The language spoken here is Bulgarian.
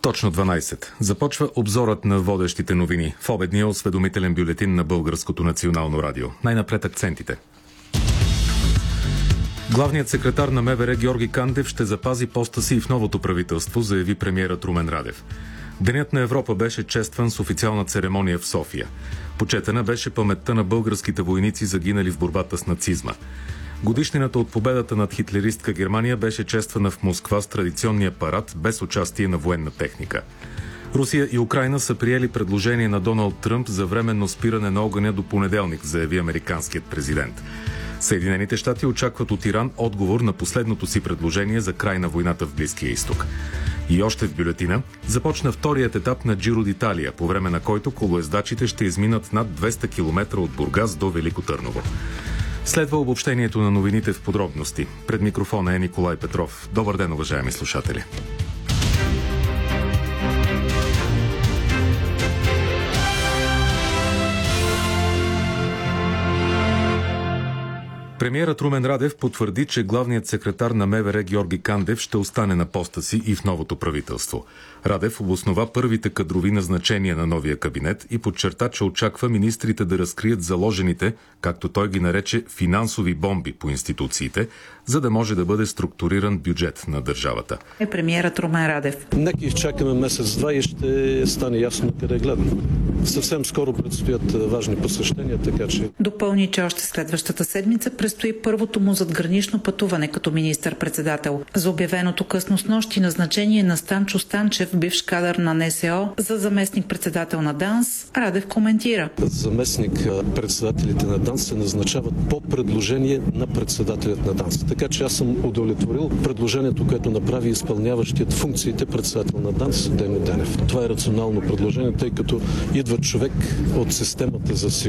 Точно 12. Започва обзорът на водещите новини в обедния осведомителен бюлетин на Българското национално радио. Най-напред акцентите. Главният секретар на МВР Георги Кандев ще запази поста си и в новото правителство, заяви премиерът Румен Радев. Денят на Европа беше честван с официална церемония в София. Почетена беше паметта на българските войници, загинали в борбата с нацизма. Годишнината от победата над хитлеристка Германия беше чествана в Москва с традиционния парад, без участие на военна техника. Русия и Украйна са приели предложение на Доналд Тръмп за временно спиране на огъня до понеделник, заяви американският президент. Съединените щати очакват от Иран отговор на последното си предложение за край на войната в Близкия изток. И още в бюлетина започна вторият етап на Джиро д'Италия, по време на който колоездачите ще изминат над 200 км от Бургас до Велико Търново. Следва обобщението на новините в подробности. Пред микрофона е Николай Петров. Добър ден, уважаеми слушатели. Премиерът Румен Радев потвърди, че главният секретар на МВР Георги Кандев ще остане на поста си и в новото правителство. Радев обоснова първите кадрови назначения на новия кабинет и подчерта, че очаква министрите да разкрият заложените, както той ги нарече, финансови бомби по институциите, за да може да бъде структуриран бюджет на държавата. Премиерът Румен Радев. Нека изчакаме месец-два и ще стане ясно къде гледам. Съвсем скоро предстоят важни посещения, така че... Допълни, че още следващата седмица предстои първото му задгранично пътуване като министър-председател. За обявеното късно снощи назначение на Станчо Станчев, бивш кадър на НСО, за заместник-председател на ДАНС, Радев коментира. Заместник-председателите на ДАНС се назначават по предложение на председателят на ДАНС. Така че аз съм удовлетворил предложението, което направи изпълняващият функциите председател на ДАНС Дено Денев. Това е рационално предложение, тъй като идва човек от системата за сигурност.